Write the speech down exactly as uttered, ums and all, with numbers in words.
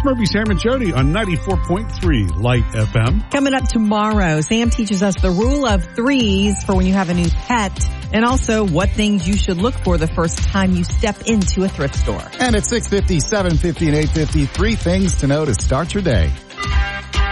Murphy, Sam, and Jody on ninety-four point three Light F M. Coming up tomorrow, Sam teaches us the rule of threes for when you have a new pet, and also what things you should look for the first time you step into a thrift store. And at six fifty, seven fifty, and eight fifty, three things to know to start your day.